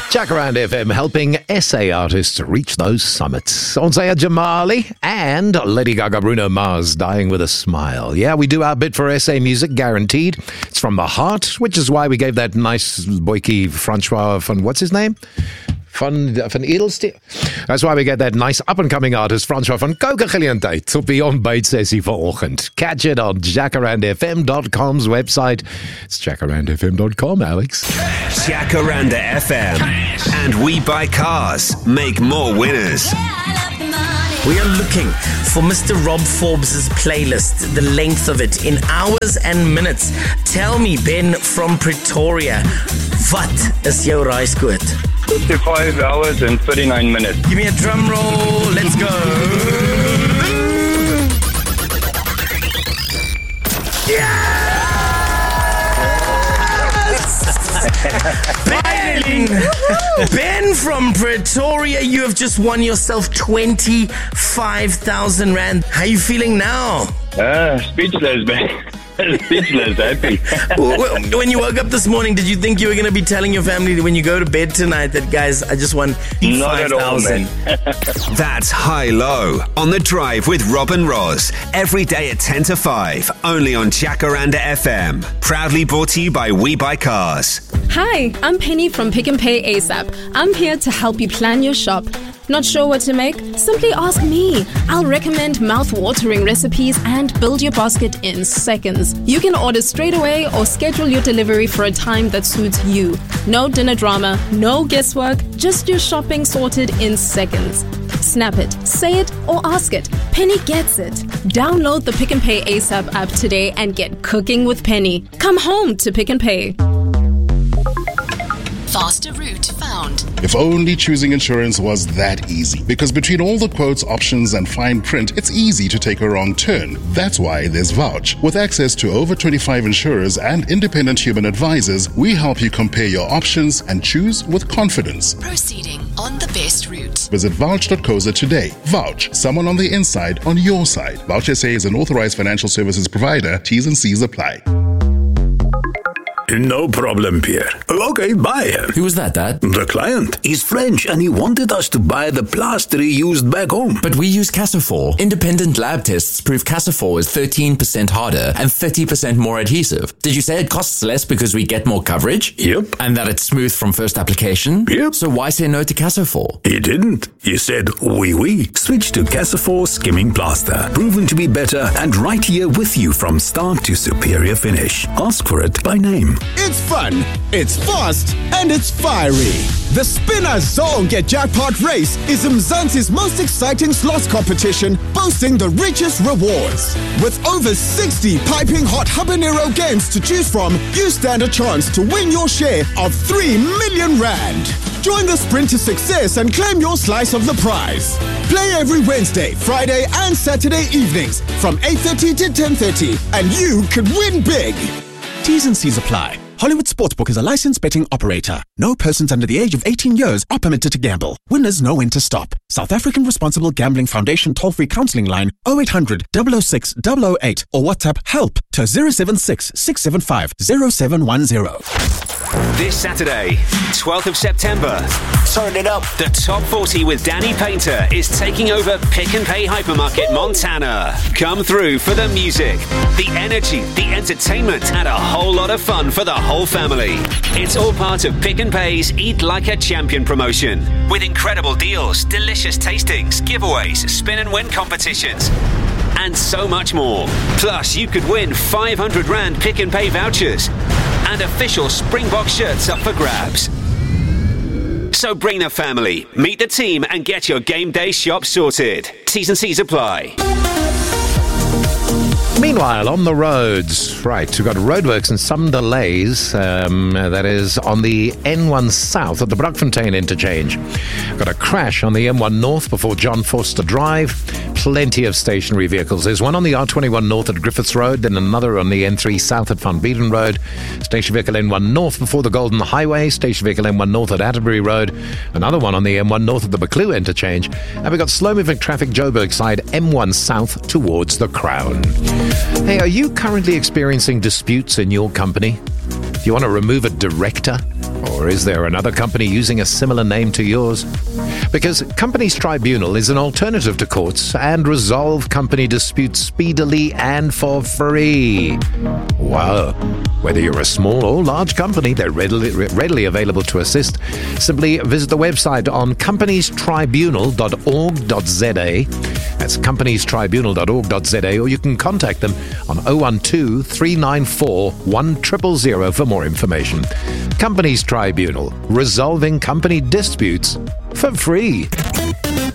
Jacaranda FM helping SA artists reach those summits. Onsaya Jamali and Lady Gaga Bruno Mars dying with a smile. Yeah, we do our bit for SA music, guaranteed. It's from the heart, which is why we gave that nice boykie Francois van, what's his name? Van Edelstein. That's why we get that nice up-and-coming artist, Francois van Koken geleentheid op die ontbytsessie vanoggend. Catch it on jacarandafm.com's website. It's jacarandafm.com, Alex. Jacaranda FM and We Buy Cars make more winners. We are looking for Mr. Rob Forbes' playlist, the length of it, in hours and minutes. Tell me, Ben from Pretoria, wat is jou raaiskoot? 55 hours and 39 minutes. Give me a drum roll, let's go. Ben from Pretoria, you have just won yourself 25,000 Rand. How are you feeling now? Speechless, man. Speechless, happy. When you woke up this morning, did you think you were going to be telling your family when you go to bed tonight that, guys, I just won 5,000? That's High Low on The Drive with Rob and Roz. Every day at 10 to 5, only on Jacaranda FM. Proudly brought to you by We Buy Cars. Hi, I'm Penny from Pick and Pay ASAP. I'm here to help you plan your shop. Not sure what to make? Simply ask me. I'll recommend mouth-watering recipes and build your basket in seconds. You can order straight away or schedule your delivery for a time that suits you. No dinner drama, no guesswork, just your shopping sorted in seconds. Snap it, say it, or ask it. Penny gets it. Download the Pick and Pay ASAP app today and get cooking with Penny. Come home to Pick and Pay. Faster route found. If only choosing insurance was that easy. Because between all the quotes, options, and fine print, it's easy to take a wrong turn. That's why there's Vouch. With access to over 25 insurers and independent human advisors, we help you compare your options and choose with confidence. Proceeding on the best route. Visit vouch.co.za today. Vouch, someone on the inside on your side. Vouch SA is an authorized financial services provider. T's and C's apply. No problem, Pierre. Okay, buy. Who was that, Dad? The client. He's French and he wanted us to buy the plaster he used back home. But we use Casafor. Independent lab tests prove Casafor is 13% harder and 30% more adhesive. Did you say it costs less because we get more coverage? Yep. And that it's smooth from first application? Yep. So why say no to Casafor? He didn't. He said, oui. Switch to Casafor Skimming Plaster. Proven to be better and right here with you from start to superior finish. Ask for it by name. It's fun, it's fast, and it's fiery. The Spinner Zonke Jackpot Race is Mzansi's most exciting slots competition, boasting the richest rewards. With over 60 piping hot habanero games to choose from, you stand a chance to win your share of 3 million Rand. Join the sprint to success and claim your slice of the prize. Play every Wednesday, Friday, and Saturday evenings from 8:30 to 10:30, and you could win big. T's and C's apply. Hollywood Sportsbook is a licensed betting operator. No persons under the age of 18 years are permitted to gamble. Winners know when to stop. South African Responsible Gambling Foundation toll-free counselling line 0800 006 008 or WhatsApp help to 076 675 0710. This Saturday, 12th of September, turn it up. The Top 40 with Danny Painter is taking over Pick and Pay Hypermarket Montana. Come through for the music, the energy, the entertainment, and a whole lot of fun for the whole family. It's all part of Pick and Pay's Eat Like a Champion promotion, with incredible deals, delicious tastings, giveaways, spin and win competitions, and so much more. Plus, you could win 500 Rand Pick and Pay vouchers and official Springbok shirts up for grabs. So bring the family, meet the team, and get your game day shop sorted. T's and C's apply. Meanwhile, on the roads, right, we've got roadworks and some delays. That is on the N1 South at the Brockfontein interchange. Got a crash on the M1 North before John Forster Drive. Plenty of stationary vehicles. There's one on the R21 North at Griffiths Road, then another on the N3 South at Van Beeden Road. Station vehicle N1 North before the Golden Highway. Station vehicle N1 North at Atterbury Road. Another one on the M1 North at the Buccleuch interchange. And we've got slow-moving traffic Joburg side M1 South towards the Crown. Hey, are you currently experiencing disputes in your company? Do you want to remove a director? Or is there another company using a similar name to yours? Because Companies Tribunal is an alternative to courts and resolve company disputes speedily and for free. Wow. Whether you're a small or large company, they're readily available to assist. Simply visit the website on companiestribunal.org.za. That's companiestribunal.org.za, or you can contact them on 012 394 1000 for more information. Companies Tribunal, resolving company disputes for free.